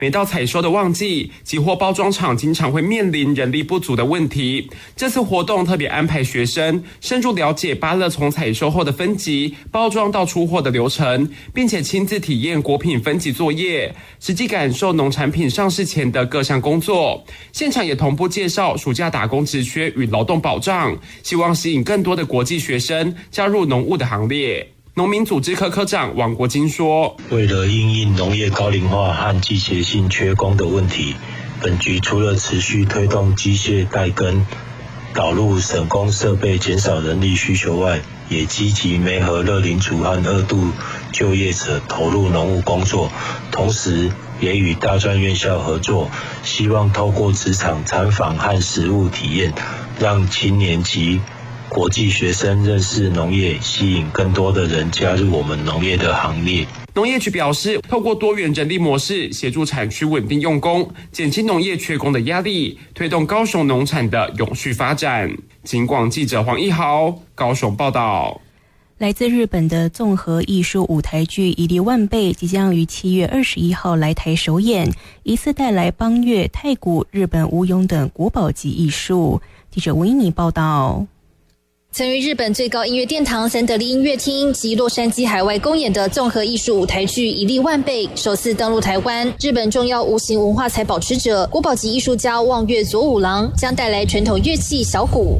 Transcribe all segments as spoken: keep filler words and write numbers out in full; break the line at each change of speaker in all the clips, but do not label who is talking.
每到采收的旺季，集货包装厂经常会面临人力不足的问题。这次活动特别安排学生深入了解芭乐从采收后的分级、包装到出货的流程，并且亲自体验果品分级作业，实际感受农产品上市前的各项工作。现场也同步介绍暑假打工职缺与劳动保障，希望吸引更多的国际学生加入农务的行列。农民组织科科长王国金说，
为了因应农业高龄化和季节性缺工的问题，本局除了持续推动机械代耕、导入省工设备减少人力需求外，也积极媒合乐龄组和二度就业者投入农务工作，同时也与大专院校合作，希望透过职场参访和实务体验，让青年及国际学生认识农业，吸引更多的人加入我们农业的行列。
农业局表示，透过多元人力模式，协助产区稳定用工，减轻农业缺工的压力，推动高雄农产的永续发展。警广记者黄一豪高雄报道。
来自日本的综合艺术舞台剧《一粒万倍》即将于七月二十一号来台首演，疑似带来邦乐、太鼓、日本舞踊等国宝级艺术。记者维尼报道。
曾于日本最高音乐殿堂三得利音乐厅及洛杉矶海外公演的综合艺术舞台剧《一粒万倍》首次登陆台湾，日本重要无形文化财保持者国宝级艺术家望月佐五郎将带来传统乐器小鼓。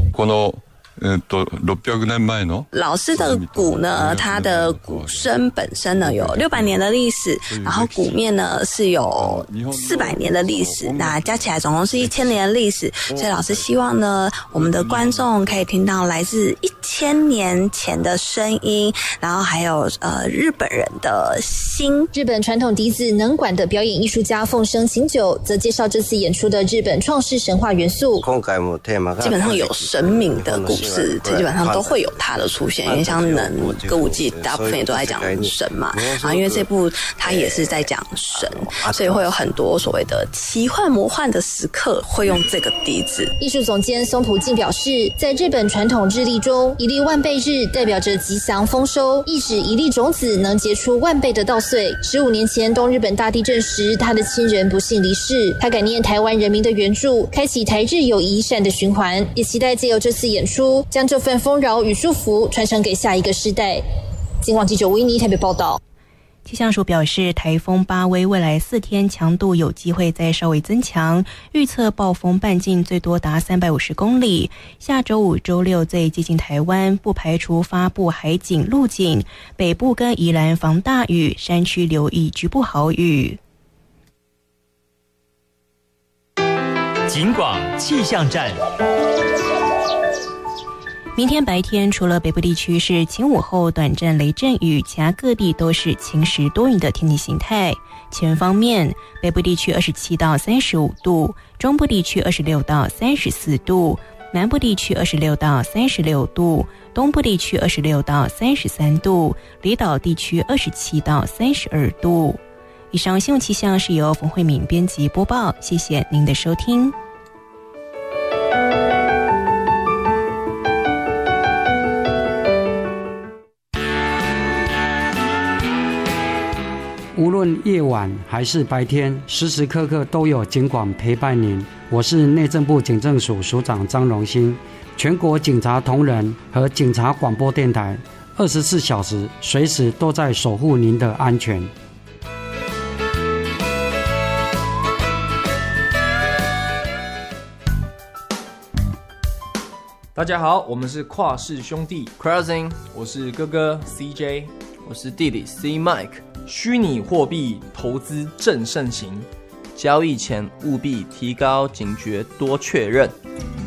老师的鼓呢，它的鼓声本身呢有六百年的历史，然后鼓面呢是有四百年的历史，那加起来总共是一千年的历史。所以老师希望呢，我们的观众可以听到来自一千年前的声音，然后还有呃日本人的心。
日本传统笛子能管的表演艺术家凤生晴久则介绍这次演出的日本创世神话元素。
基本上有神明的故事。基本上都会有它的出现，因为像能歌舞伎大部分也都在讲神嘛，然后因为这部它也是在讲神，所以会有很多所谓的奇幻魔幻的时刻会用这个笛子。
艺术总监松浦静表示，在日本传统日历中，一粒万倍日代表着吉祥丰收，意指一粒种子能结出万倍的稻穗。十五年前东日本大地震时，他的亲人不幸离世，他感念台湾人民的援助，开启台日友谊善的循环，也期待借由这次演出将这份丰饶与祝福传承给下一个世代。警广记者维尼台北报道。
气象署表示，台风巴威未来四天强度有机会再稍微增强，预测暴风半径最多达三百五十公里。下周五、周六最接近台湾，不排除发布海警、陆警，北部跟宜兰防大雨，山区留意局部豪雨。
警广气象站。
明天白天除了北部地区是晴午后短暂雷阵雨，其他各地都是晴时多云的天气形态。气温方面，北部地区二十七到三十五度，中部地区二十六到三十四度，南部地区二十六到三十六度，东部地区二十六到三十三度，离岛地区二十七到三十二度。以上新闻气象是由冯慧敏编辑播报，谢谢您的收听。
无论夜晚还是白天，时时刻刻都有警广陪伴您。我是内政部警政署署长张荣兴，全国警察同仁和警察广播电台二十四小时随时都在守护您的安全。
大家好，我们是跨世兄弟
Crossing，
我是哥哥 C J，
我是弟弟 C Mike。
虚拟货币投资正盛行，
交易前务必提高警觉，多确认。